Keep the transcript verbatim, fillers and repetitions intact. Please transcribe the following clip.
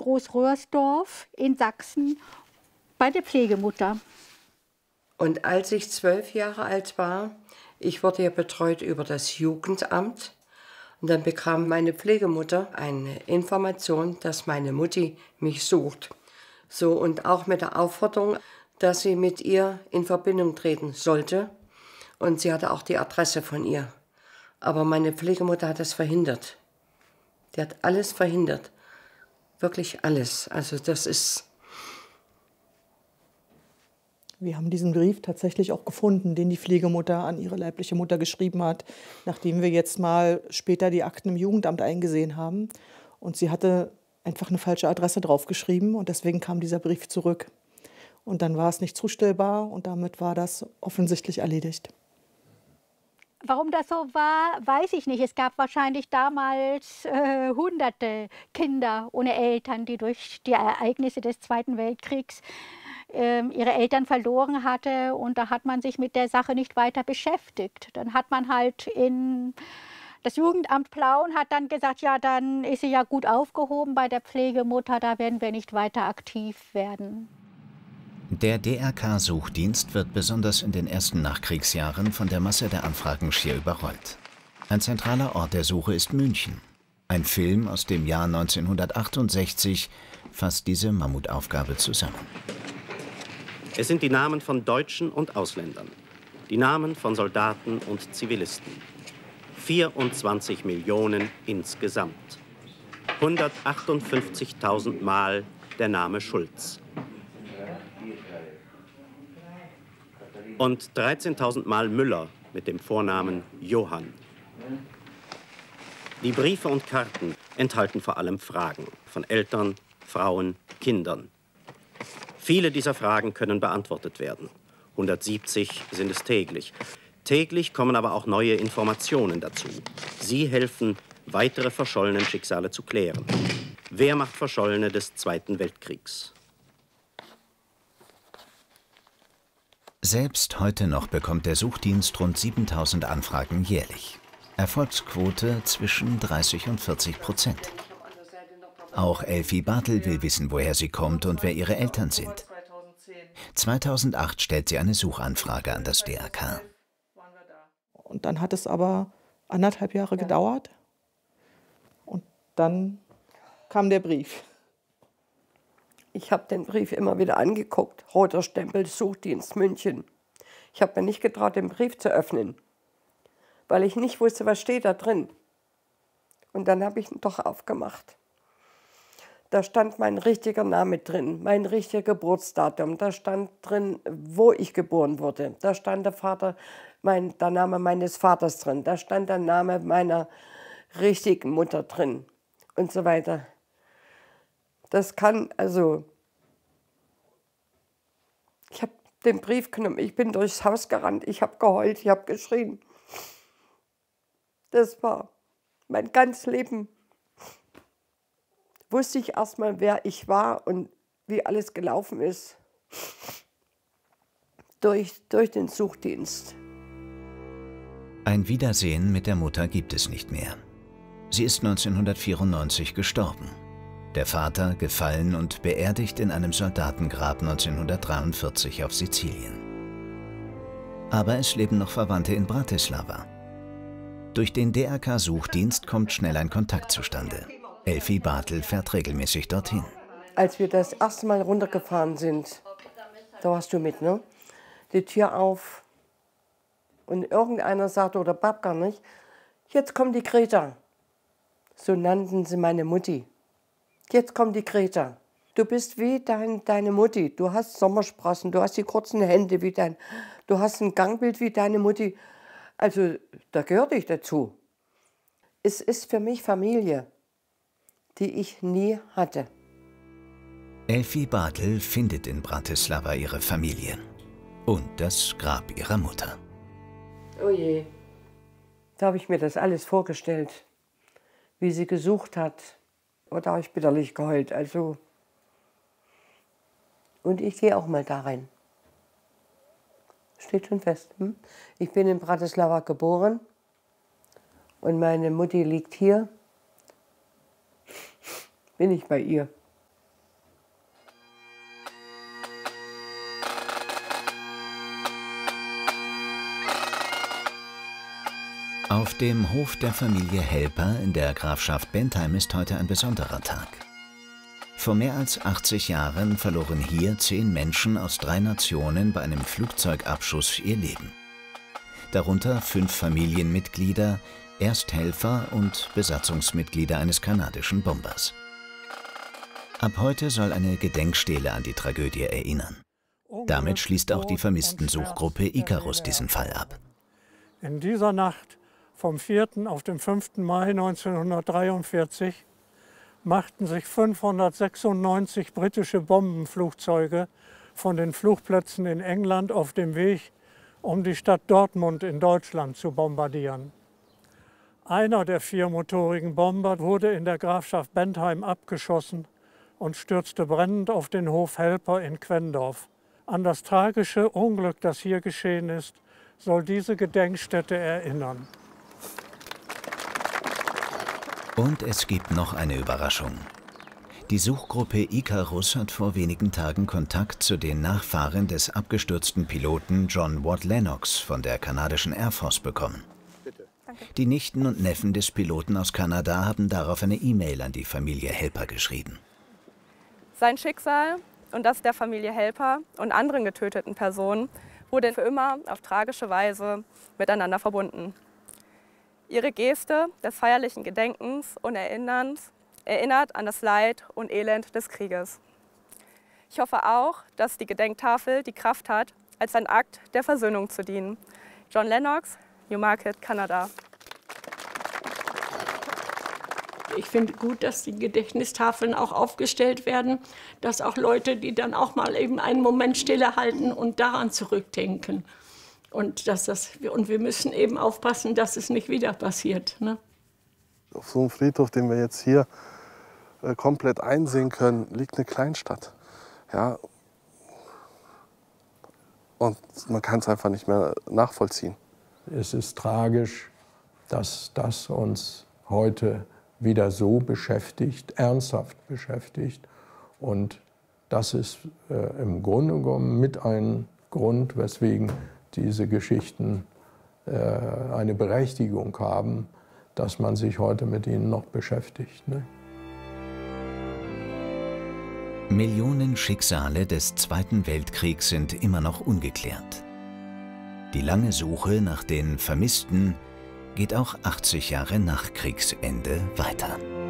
Großröhrsdorf in Sachsen bei der Pflegemutter. Und als ich zwölf Jahre alt war, ich wurde ja betreut über das Jugendamt. Und dann bekam meine Pflegemutter eine Information, dass meine Mutti mich sucht. So, und auch mit der Aufforderung, dass sie mit ihr in Verbindung treten sollte. Und sie hatte auch die Adresse von ihr. Aber meine Pflegemutter hat das verhindert. Die hat alles verhindert. Wirklich alles. Also das ist... Wir haben diesen Brief tatsächlich auch gefunden, den die Pflegemutter an ihre leibliche Mutter geschrieben hat, nachdem wir jetzt mal später die Akten im Jugendamt eingesehen haben. Und sie hatte einfach eine falsche Adresse draufgeschrieben und deswegen kam dieser Brief zurück. Und dann war es nicht zustellbar und damit war das offensichtlich erledigt. Warum das so war, weiß ich nicht. Es gab wahrscheinlich damals äh, hunderte Kinder ohne Eltern, die durch die Ereignisse des Zweiten Weltkriegs ihre Eltern verloren hatte, und da hat man sich mit der Sache nicht weiter beschäftigt. Dann hat man halt in das Jugendamt Plauen hat dann gesagt, ja, dann ist sie ja gut aufgehoben bei der Pflegemutter, da werden wir nicht weiter aktiv werden. Der D R K-Suchdienst wird besonders in den ersten Nachkriegsjahren von der Masse der Anfragen schier überrollt. Ein zentraler Ort der Suche ist München. Ein Film aus dem Jahr neunzehnhundertachtundsechzig fasst diese Mammutaufgabe zusammen. Es sind die Namen von Deutschen und Ausländern, die Namen von Soldaten und Zivilisten. vierundzwanzig Millionen insgesamt. hundertachtundfünfzigtausend Mal der Name Schulz. Und dreizehntausend Mal Müller mit dem Vornamen Johann. Die Briefe und Karten enthalten vor allem Fragen von Eltern, Frauen, Kindern. Viele dieser Fragen können beantwortet werden. hundertsiebzig sind es täglich. Täglich kommen aber auch neue Informationen dazu. Sie helfen, weitere verschollenen Schicksale zu klären. Wehrmachtverschollene des Zweiten Weltkriegs. Selbst heute noch bekommt der Suchdienst rund siebentausend Anfragen jährlich. Erfolgsquote zwischen dreißig und vierzig Prozent. Auch Elfi Bartel will wissen, woher sie kommt und wer ihre Eltern sind. zweitausendacht stellt sie eine Suchanfrage an das D R K. Und dann hat es aber anderthalb Jahre gedauert. Und dann kam der Brief. Ich habe den Brief immer wieder angeguckt. Roter Stempel, Suchdienst München. Ich habe mir nicht getraut, den Brief zu öffnen, weil ich nicht wusste, was steht da drin. Und dann habe ich ihn doch aufgemacht. Da stand mein richtiger Name drin, mein richtiger Geburtsdatum. Da stand drin, wo ich geboren wurde. Da stand der, Vater, mein, der Name meines Vaters drin. Da stand der Name meiner richtigen Mutter drin und so weiter. Das kann, also, ich habe den Brief genommen, ich bin durchs Haus gerannt, ich habe geheult, ich habe geschrien. Das war mein ganzes Leben. Wusste ich erstmal, wer ich war und wie alles gelaufen ist. Durch, durch den Suchdienst. Ein Wiedersehen mit der Mutter gibt es nicht mehr. Sie ist neunzehnhundertvierundneunzig gestorben. Der Vater gefallen und beerdigt in einem Soldatengrab neunzehnhundertdreiundvierzig auf Sizilien. Aber es leben noch Verwandte in Bratislava. Durch den D R K-Suchdienst kommt schnell ein Kontakt zustande. Elfi Bartel fährt regelmäßig dorthin. Als wir das erste Mal runtergefahren sind, da warst du mit, ne? Die Tür auf und irgendeiner sagte, oder Bab gar nicht, jetzt kommt die Greta. So nannten sie meine Mutti. Jetzt kommt die Greta. Du bist wie dein, deine Mutti. Du hast Sommersprossen, du hast die kurzen Hände wie dein, du hast ein Gangbild wie deine Mutti. Also da gehörte ich dazu. Es ist für mich Familie, die ich nie hatte. Elfi Bartel findet in Bratislava ihre Familie und das Grab ihrer Mutter. Oh je, da habe ich mir das alles vorgestellt, wie sie gesucht hat. Und da habe ich bitterlich geheult. Also, und ich gehe auch mal da rein. Steht schon fest. Hm? Ich bin in Bratislava geboren und meine Mutti liegt hier. Bin ich bei ihr. Auf dem Hof der Familie Helper in der Grafschaft Bentheim ist heute ein besonderer Tag. Vor mehr als achtzig Jahren verloren hier zehn Menschen aus drei Nationen bei einem Flugzeugabschuss ihr Leben. Darunter fünf Familienmitglieder, Ersthelfer und Besatzungsmitglieder eines kanadischen Bombers. Ab heute soll eine Gedenkstele an die Tragödie erinnern. Damit schließt auch die Vermisstensuchgruppe Icarus diesen Fall ab. In dieser Nacht vom vierten auf den fünften Mai neunzehnhundertdreiundvierzig machten sich fünfhundertsechsundneunzig britische Bombenflugzeuge von den Flugplätzen in England auf dem Weg, um die Stadt Dortmund in Deutschland zu bombardieren. Einer der viermotorigen Bomber wurde in der Grafschaft Bentheim abgeschossen und stürzte brennend auf den Hof Helper in Quendorf. An das tragische Unglück, das hier geschehen ist, soll diese Gedenkstätte erinnern. Und es gibt noch eine Überraschung. Die Suchgruppe Icarus hat vor wenigen Tagen Kontakt zu den Nachfahren des abgestürzten Piloten John Watt Lennox von der kanadischen Air Force bekommen. Die Nichten und Neffen des Piloten aus Kanada haben darauf eine E-Mail an die Familie Helper geschrieben. Sein Schicksal und das der Familie Helper und anderen getöteten Personen wurde für immer auf tragische Weise miteinander verbunden. Ihre Geste des feierlichen Gedenkens und Erinnerns erinnert an das Leid und Elend des Krieges. Ich hoffe auch, dass die Gedenktafel die Kraft hat, als ein Akt der Versöhnung zu dienen. John Lennox, Newmarket, Kanada. Ich finde gut, dass die Gedächtnistafeln auch aufgestellt werden, dass auch Leute, die dann auch mal eben einen Moment stillehalten und daran zurückdenken. Und, dass das, und wir müssen eben aufpassen, dass es nicht wieder passiert. Ne? Auf so einem Friedhof, den wir jetzt hier äh, komplett einsehen können, liegt eine Kleinstadt. Ja? Und man kann es einfach nicht mehr nachvollziehen. Es ist tragisch, dass das uns heute wieder so beschäftigt, ernsthaft beschäftigt. Und das ist äh, im Grunde genommen mit ein Grund, weswegen diese Geschichten äh, eine Berechtigung haben, dass man sich heute mit ihnen noch beschäftigt. Ne? Millionen Schicksale des Zweiten Weltkriegs sind immer noch ungeklärt. Die lange Suche nach den Vermissten geht auch achtzig Jahre nach Kriegsende weiter.